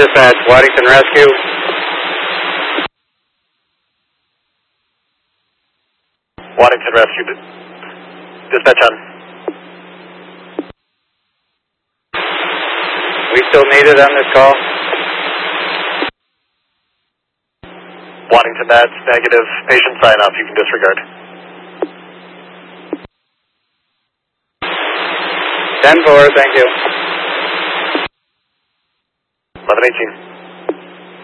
Dispatch, Waddington Rescue. Waddington Rescue. Dispatch on. We still needed on this call. Waddington, that's negative. Patient sign off, you can disregard. 10-4, thank you. 1118.